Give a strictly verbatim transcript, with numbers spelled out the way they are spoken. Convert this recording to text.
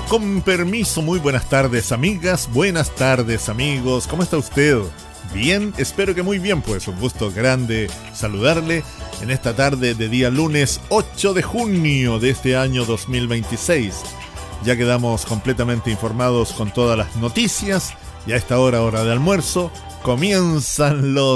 Con permiso, muy buenas tardes amigas, buenas tardes amigos, ¿cómo está usted? Bien, espero que muy bien, pues un gusto grande saludarle en esta tarde de día lunes ocho de junio de este año dos mil veintiséis. Ya quedamos completamente informados con todas las noticias y a esta hora, hora de almuerzo, comienzan los